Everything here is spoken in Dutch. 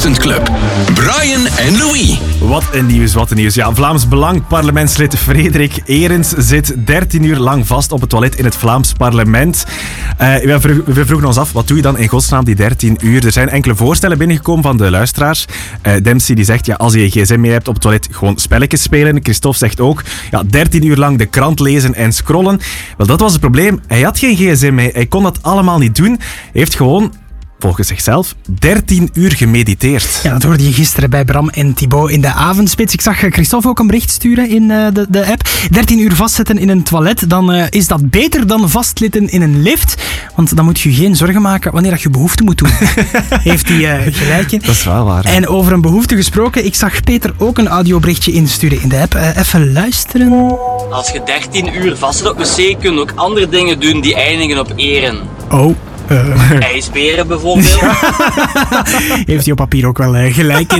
Ochtendclub. Brian en Louis. Wat een nieuws. Ja, Vlaams Belang parlementslid Frederik Eerens zit 13 uur lang vast op het toilet in het Vlaams parlement. We vroegen ons af, wat doe je dan in godsnaam die 13 uur? Er zijn enkele voorstellen binnengekomen van de luisteraars. Dempsey die zegt, ja, als je je gsm mee hebt op het toilet, gewoon spelletjes spelen. Christophe zegt ook, ja, 13 uur lang de krant lezen en scrollen. Wel, dat was het probleem. Hij had geen gsm mee. Hij kon dat allemaal niet doen. Hij heeft gewoon, volgens zichzelf, 13 uur gemediteerd. Ja, dat hoorde je gisteren bij Bram en Thibaut in de avondspits. Ik zag Christophe ook een bericht sturen in de app. 13 uur vastzitten in een toilet, dan is dat beter dan vastzitten in een lift. Want dan moet je geen zorgen maken wanneer dat je behoefte moet doen. Heeft hij gelijk in. Dat is wel waar. En over een behoefte gesproken, ik zag Peter ook een audioberichtje insturen in de app. Even luisteren. Als je 13 uur vast zit op wc, kun je ook andere dingen doen die eindigen op eren. Oh. IJsberen bijvoorbeeld. Heeft hij op papier ook wel gelijk in.